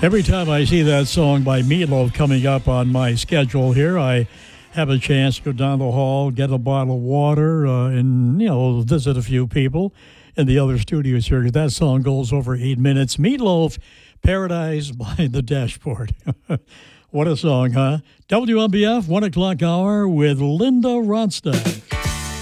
Every time I see that song by Meatloaf coming up on my schedule here, I have a chance to go down the hall, get a bottle of water, and, visit a few people in the other studios here. That song goes over 8 minutes. Meatloaf, Paradise by the Dashboard. What a song, huh? WMBF, 1 o'clock hour with Linda Ronstadt.